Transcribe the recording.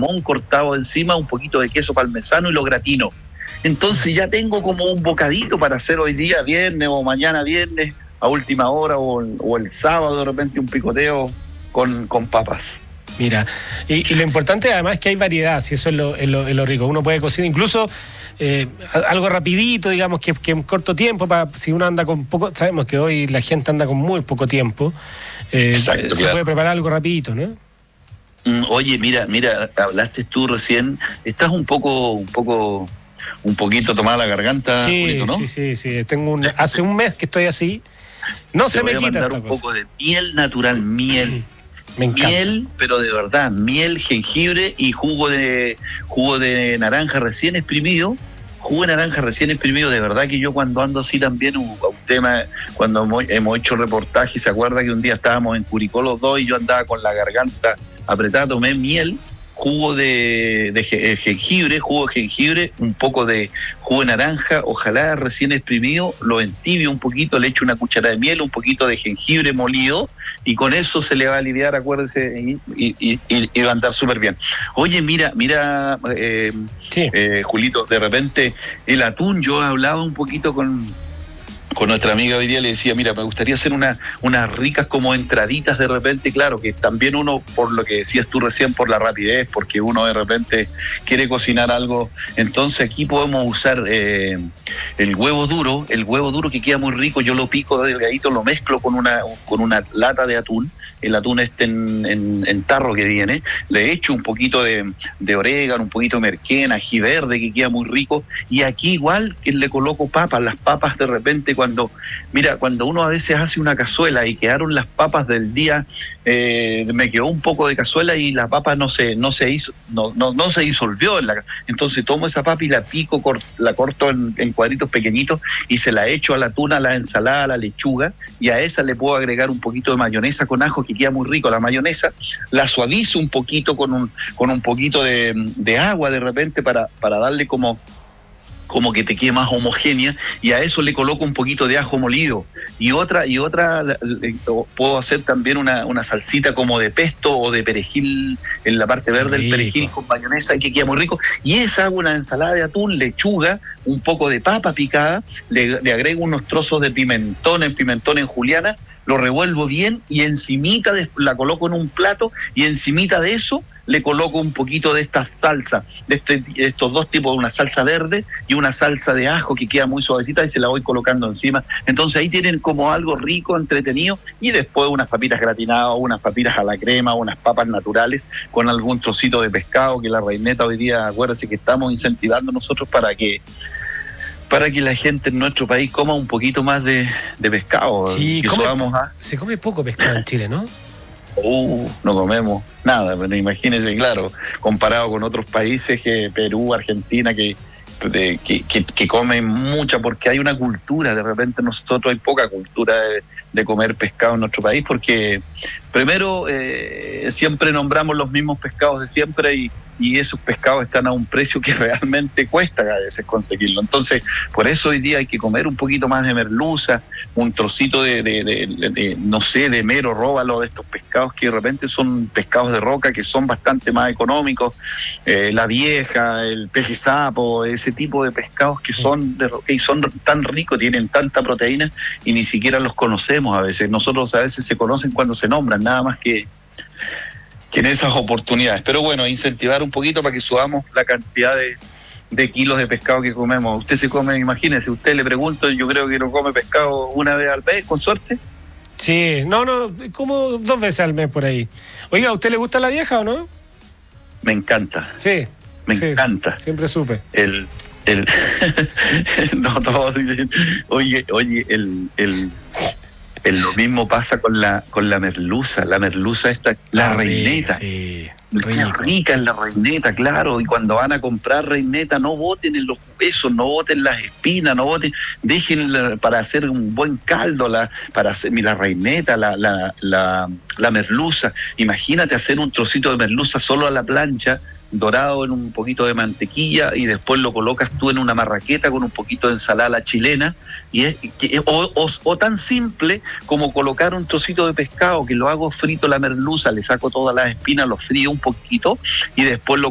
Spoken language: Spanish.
jamón cortado encima, un poquito de queso parmesano y lo gratino. Entonces ya tengo como un bocadito para hacer hoy día viernes o mañana viernes a última hora o el sábado de repente un picoteo con papas. Mira, y lo importante además es que hay variedad, si eso es lo rico. Uno puede cocinar incluso algo rapidito, digamos, que en corto tiempo, si uno anda con poco, sabemos que hoy la gente anda con muy poco tiempo, Exacto, se puede preparar algo rapidito, ¿no? Oye, mira, hablaste tú recién, estás un poquito tomada la garganta, sí, Julito, ¿no? Sí, hace un mes que estoy así, no se me quita. Te voy a mandar un poco de miel natural, miel. Me encanta. Miel, pero de verdad, miel, jengibre y jugo de naranja recién exprimido. Jugo de naranja recién exprimido, de verdad que yo cuando ando así también, un tema, cuando hemos hecho reportajes, ¿se acuerda que un día estábamos en Curicó los dos y yo andaba con la garganta apretada? Tomé miel, jugo de jengibre, un poco de jugo de naranja, ojalá recién exprimido, lo entibio un poquito, le echo una cucharada de miel, un poquito de jengibre molido y con eso se le va a aliviar, acuérdese, y va a andar súper bien. Oye, mira, sí. Julito, de repente el atún, yo hablaba un poquito con nuestra amiga hoy día, le decía, mira, me gustaría hacer unas ricas como entraditas de repente, claro, que también uno, por lo que decías tú recién, por la rapidez, porque uno de repente quiere cocinar algo, entonces aquí podemos usar el huevo duro que queda muy rico, yo lo pico delgadito, lo mezclo con una lata de atún, el atún en tarro que viene, le echo un poquito de orégano, un poquito de merquén, ají verde que queda muy rico, y aquí igual que le coloco papas, las papas de repente cuando uno a veces hace una cazuela y quedaron las papas del día, me quedó un poco de cazuela y la papa no se disolvió, entonces tomo esa papa y la pico, la corto en cuadritos pequeñitos y se la echo a la tuna, a la ensalada, a la lechuga, y a esa le puedo agregar un poquito de mayonesa con ajo que queda muy rico. La mayonesa la suavizo un poquito con un poquito de agua de repente para darle como que te quede más homogénea, y a eso le coloco un poquito de ajo molido y otra puedo hacer también una salsita como de pesto o de perejil en la parte verde del perejil con mayonesa que queda muy rico, y esa hago una ensalada de atún, lechuga, un poco de papa picada, le agrego unos trozos de pimentón en juliana, lo revuelvo bien y encimita la coloco en un plato y encimita de eso le coloco un poquito de esta salsa, de estos dos tipos, una salsa verde y una salsa de ajo que queda muy suavecita y se la voy colocando encima. Entonces ahí tienen como algo rico, entretenido, y después unas papitas gratinadas, unas papitas a la crema, unas papas naturales con algún trocito de pescado, que la reineta hoy día, acuérdense que estamos incentivando nosotros para que la gente en nuestro país coma un poquito más de pescado. Sí, se come poco pescado en Chile, ¿no? No comemos nada, pero imagínense, claro, comparado con otros países, que Perú, Argentina, que comen mucha, porque hay una cultura, de repente nosotros hay poca cultura de comer pescado en nuestro país, porque primero siempre nombramos los mismos pescados de siempre y esos pescados están a un precio que realmente cuesta a veces conseguirlo. Entonces, por eso hoy día hay que comer un poquito más de merluza, un trocito de mero, róbalo, de estos pescados que de repente son pescados de roca que son bastante más económicos, la vieja, el peje sapo, ese tipo de pescados que son y son tan ricos, tienen tanta proteína y ni siquiera los conocemos a veces. Nosotros a veces se conocen cuando se nombran, nada más que en esas oportunidades. Pero bueno, incentivar un poquito para que subamos la cantidad de kilos de pescado que comemos. Usted se come, imagínese, usted le pregunto, yo creo que no come pescado una vez al mes, con suerte. Sí, no, como 2 veces al mes por ahí. Oiga, ¿a usted le gusta la vieja o no? Me encanta. Sí. Me encanta. Siempre supe. No, todos dicen, oye, lo mismo pasa con la merluza. La merluza esta, la reineta. Sí, qué rica es la reineta, claro. Y cuando van a comprar reineta, no boten en los huesos, no boten las espinas, no boten, déjenla para hacer un buen caldo, para hacer la reineta, la merluza. Imagínate hacer un trocito de merluza solo a la plancha, dorado en un poquito de mantequilla, y después lo colocas tú en una marraqueta con un poquito de ensalada a la chilena, o tan simple como colocar un trocito de pescado, que lo hago frito la merluza, le saco todas las espinas, lo frío un poquito y después lo